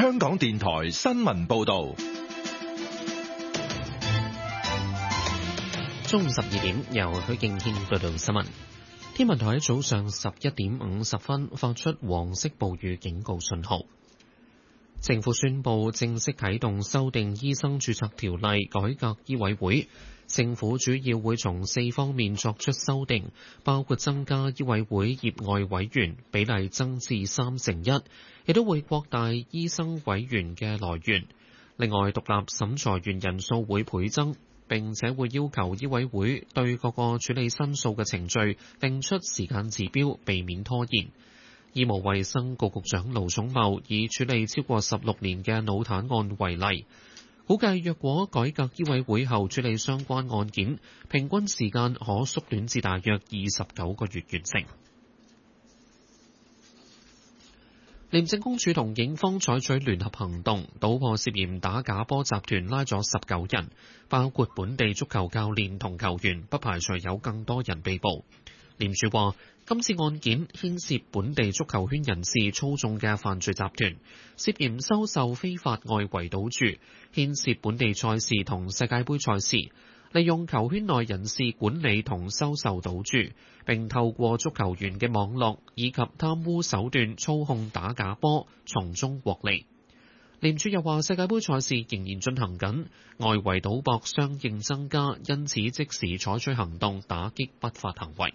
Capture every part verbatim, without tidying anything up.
香港電台新聞報道。 中午十二點，由許敬軒報道新聞。天文台喺早上十一點五十分發出黃色暴雨警告信號。政府宣布正式啟動修訂醫生註冊條例，改革醫委會。政府主要會從四方面作出修訂，包括增加醫委會業外委員比例增至三成一，亦都會擴大醫生委員嘅來源。另外，獨立審裁員人數會倍增。並且會要求醫委會對各個處理申訴嘅程序定出時間指標，避免拖延。醫務衛生局局長盧寵茂以處理超過十六年嘅腦癱案為例，估計若果改革醫委會後處理相關案件，平均時間可縮短至大約二十九個月完成。廉政公署同警方採取聯合行動，搗破涉嫌打假波集團，拉咗十九人，包括本地足球教練同球員，不排除有更多人被捕。廉署話，今次案件牽涉本地足球圈人士操縱嘅犯罪集團，涉嫌收受非法外圍賭注，牽涉本地賽事同世界盃賽事，利用球圈內人士管理同收受賭注，並透過足球員嘅網絡以及貪污手段操控打假波，從中獲利。廉署又話，世界盃賽事仍然進行緊，外圍賭博相應增加，因此即時採取行動打擊不法行為。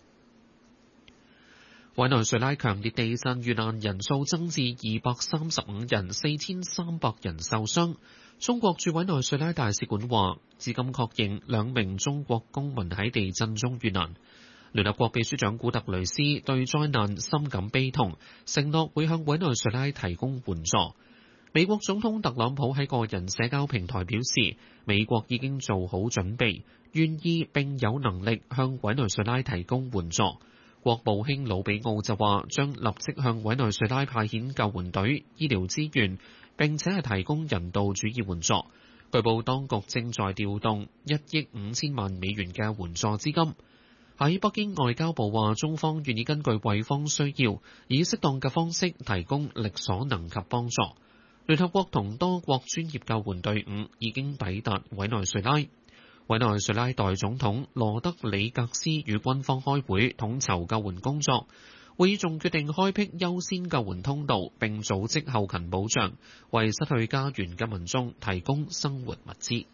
委內瑞拉強烈地震遇難人數增至二百三十五人，四千三百人受傷。中國駐委內瑞拉大使館話，至今確認兩名中國公民喺地震中遇難。聯合國秘書長古特雷斯對災難深感悲痛，承諾會向委內瑞拉提供援助。美國總統特朗普喺個人社交平台表示，美國已經做好準備，願意並有能力向委內瑞拉提供援助。國務卿魯比奧就話，將立即向委內瑞拉派遣救援隊、醫療資源，並且係提供人道主義援助。據報當局正在調動一億五千萬美元嘅援助資金。喺北京，外交部話，中方願意根據惠方需要，以適當嘅方式提供力所能及幫助。聯合國同多國專業救援隊伍已經抵達委內瑞拉。委內瑞拉代總統羅德里格斯與軍方開會統籌救援工作，會議仲決定開闢優先救援通道，並組織後勤保障，為失去家園嘅民眾提供生活物資。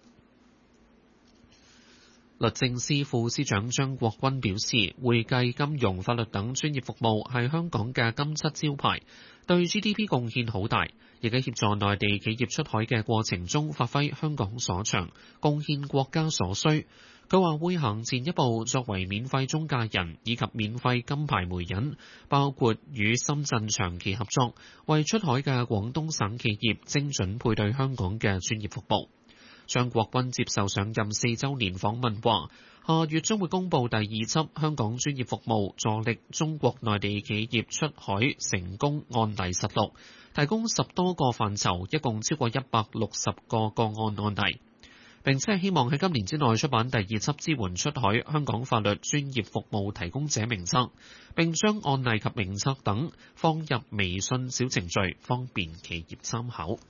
律政司副司長張國軍表示，會計、金融、法律等專業服務係香港嘅金漆招牌，對 G D P 貢獻好大，亦喺協助內地企業出海嘅過程中發揮香港所長，貢獻國家所需。佢話會行前一步，作為免費中介人以及免費金牌媒人，包括與深圳長期合作，為出海嘅廣東省企業精準配對香港嘅專業服務。張國軍接受上任四週年訪問話，下月將會公布第二輯香港專業服務助力中國內地企業出海成功案例實錄，提供十多個範疇，一共超過一百六十個個案案例。並且希望喺今年之內出版第二輯支援出海香港法律專業服務提供者名冊，並將案例及名冊等放入微信小程序，方便企業參考。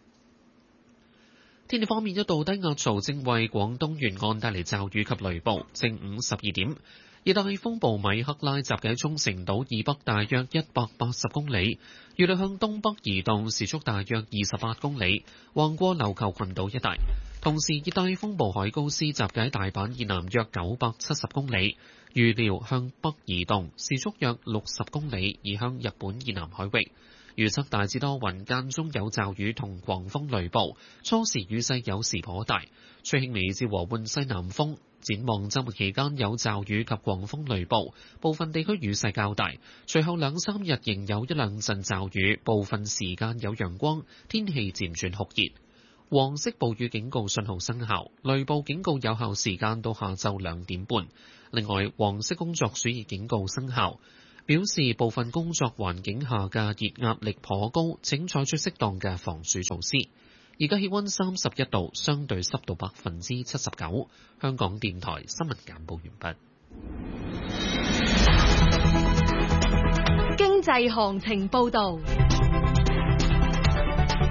天氣方面，一道低壓槽正為廣東沿岸帶嚟驟雨及雷暴。正午十二點，熱帶風暴米克拉集結喺沖繩島以北大約一百八十公里，預料向東北移動，時速大約二十八公里，橫過琉球群島一帶。同時，熱帶風暴海高斯集結喺大阪以南約九百七十公里，預料向北移動，時速約六十公里，移向日本以南海域。預測大致多雲，間中有驟雨同狂風雷暴，初時雨勢有時頗大，吹輕微至和緩西南風。展望週末期間有驟雨及狂風雷暴，部分地區雨勢較大。隨後兩三日仍有一兩陣驟雨，部分時間有陽光，天氣漸轉酷熱。黃色暴雨警告信號生效，雷暴警告有效時間到下晝兩點半。另外，黃色工作暑熱警告生效，表示部分工作環境下嘅熱壓力頗高，請採取適當嘅防暑措施。而家氣溫三十一度，相對濕度百分之七十九。香港電台新聞簡報完畢。 經濟行情報導。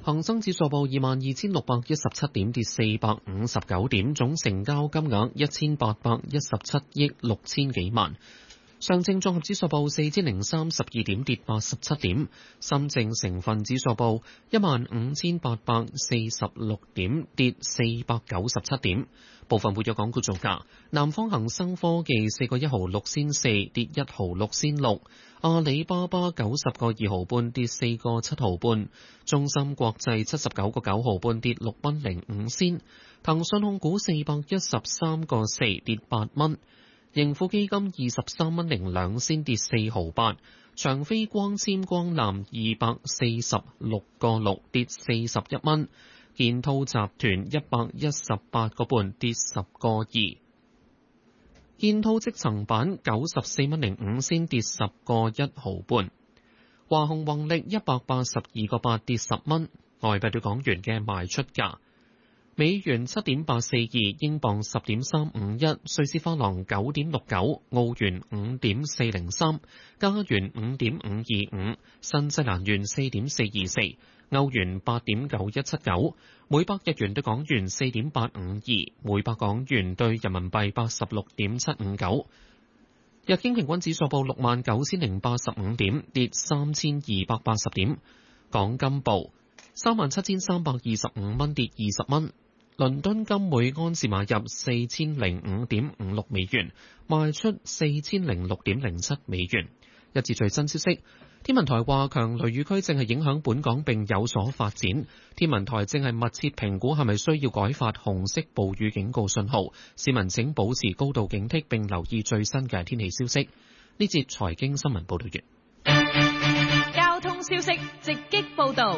恒生指數報二萬二千六百一十七點，跌四百五十九點，總成交金額一千八百一十七億六千幾萬。上證綜合指數報四千零三十二點，跌八十七點。深證成分指數報一萬五千八百四十六點，跌四百九十七點。部分活躍港股造價：南方恒生科技四個一毫六仙四，跌一毫六仙六；阿里巴巴九十個二毫半，跌四個七毫半；中芯國際七十九個九毫半，跌六蚊零五仙；騰訊控股四百一十三個四，跌八蚊；盈富基金二十三蚊零兩仙，跌四毫八；長飛光纖光纜二百四十六個六，跌四十一蚊。建滔集團一百一十八個半，跌十個二。建滔積層板九十四蚊零五仙，跌十個一毫半。華虹宏力一百八十二個八，跌十蚊。外幣對港元嘅賣出價：美元七點八四二，英鎊十點三五一，瑞士法郎九點六九，澳元五點四零三，加元五點五二五，新西蘭元四點四二四。歐元八點九一七九，每百日元對港元四點八五二，每百港元對人民幣八十六點七五九。日經平均指數報六萬九千零八十五點，跌三千二百八十點。港金報三萬七千三百二十五蚊，跌二十蚊。倫敦金每安士買入四千零五點五六美元，賣出四千零六點零七美元。一節最新消息。天文台話，強雷雨區正係影響本港並有所發展。天文台正係密切評估係咪需要改發紅色暴雨警告信號。市民請保持高度警惕並留意最新嘅天氣消息。呢節財經新聞報道完。 交通消息直擊報道。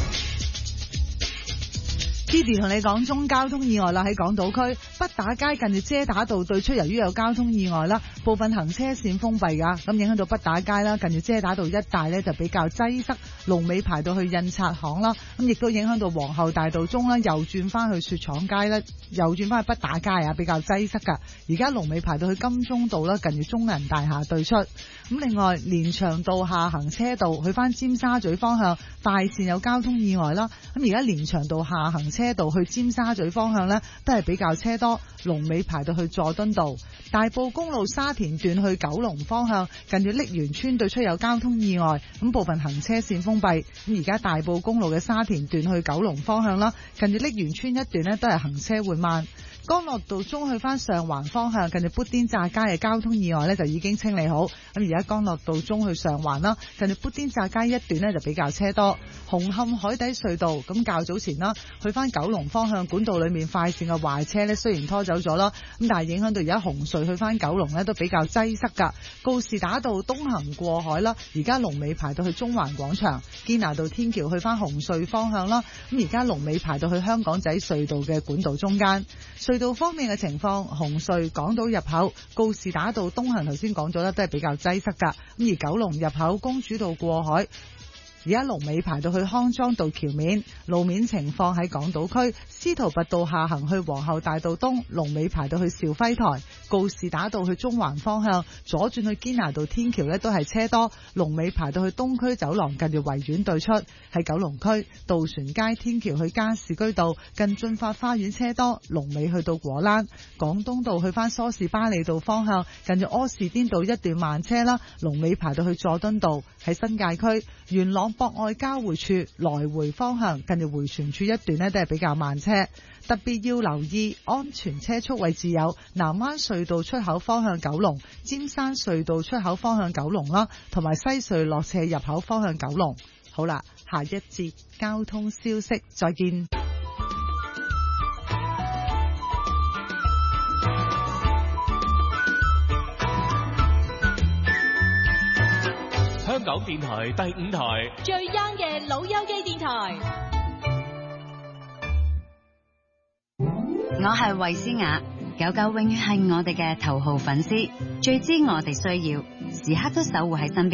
Didi 同你講中交通意外啦，喺港島區畢打街近住遮打道對出，由於有交通意外啦，部分行車線封閉噶，咁影響到畢打街啦，近住遮打道一帶呢就比較擠塞，龍尾排到去印刷行啦，咁亦都影響到皇后大道中啦，又轉翻去雪廠街啦，又轉翻去畢打街啊，比較擠塞噶。而家龍尾排到去金鐘道啦，近住中銀大廈對出。咁另外連翔道下行車道去翻尖沙咀方向快線有交通意外啦，咁而家連翔道下行車道去尖沙咀方向呢都係比較車多，龍尾排到去佐敦道。大埔公路沙田段去九龍方向近住瀝源村對出有交通意外，咁部分行車線封閉。咁而家大埔公路嘅沙田段去九龍方向啦，近住瀝源村一段呢都係行車緩慢。干諾道中去翻上環方向，近住砵甸乍街嘅交通意外呢就已經清理好。咁而家干諾道中去上環啦，近住砵甸乍街一段呢就比較車多。紅磡海底隧道咁較早前啦，去翻九龍方向管道裏面快線嘅壞車呢雖然拖走咗啦，咁但係影響到而家紅隧去翻九龍呢都比較擠塞噶。告士打道東行過海啦，而家龍尾排到去中環廣場。堅拿道天橋去翻紅隧方向啦，咁而家龍尾排到去香港仔隧道嘅管道中間。隧道方面嘅情況，紅隧港島入口告士打道東行頭先講咗啦，都係比較擠塞噶。咁而九龍入口公主道過海，而家龍尾排到去康莊道橋面。路面情況喺港島區司徒拔道下行去皇后大道東，龍尾排到去兆輝台。告士打道去中環方向左轉去堅拿道天橋呢都係車多，龍尾排到去東區走廊近住維園對出。喺九龍區渡船街天橋去加士居道近駿發花園車多，龍尾去到果欄。廣東道去翻梳士巴利道方向近住柯士甸道一段慢車啦，龍尾排到去佐敦道。喺新界區元朗博愛交匯處來回方向近住回旋處一段呢都係比較慢車，特別要留意安全車速位置有南灣隧道出口方向九龍、尖山隧道出口方向九龍啦，同埋西隧落斜入口方向九龍。好啦，下一節交通消息再見。 香港電台第五台最 young 嘅老友記電台。 我係衛詩雅，狗狗永遠係我哋嘅頭號粉絲，最知我哋需要，時刻都守護喺身邊。